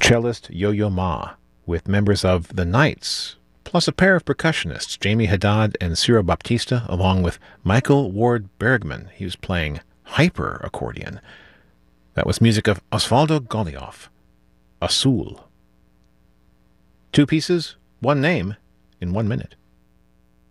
cellist Yo-Yo Ma, with members of the Knights, plus a pair of percussionists, Jamie Haddad and Ciro Baptista, along with Michael Ward Bergman. He was playing hyper accordion. That was music of Osvaldo Golijov, Azul. Two pieces, one name, in 1 minute.